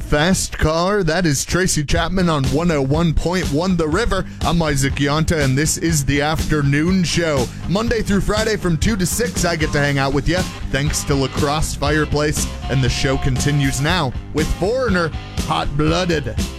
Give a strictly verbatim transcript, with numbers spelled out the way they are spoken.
Fast Car. That is Tracy Chapman on one oh one point one The River. I'm Isaac Yonta, and this is the afternoon show. Monday through Friday from two to six, I get to hang out with you, thanks to Lacrosse Fireplace, and the show continues now with Foreigner, Hot Blooded.